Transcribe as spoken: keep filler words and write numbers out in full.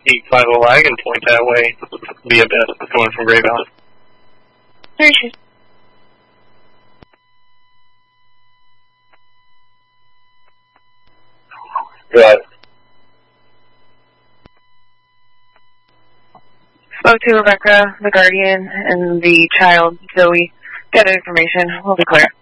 keep five oh wagon point that way via Beth going from Gray Valley. There she is. Good. Spoke to Rebecca, the guardian, and the child, Zoe. Got information. We'll be clear.